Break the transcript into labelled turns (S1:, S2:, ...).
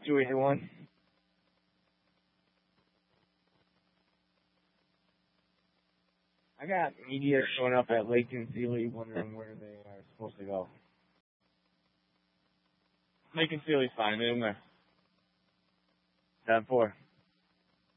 S1: 281. I got media showing up at Lake and Sealy wondering where they are supposed to go. Lake and Sealy's fine, they're in there. 10-4.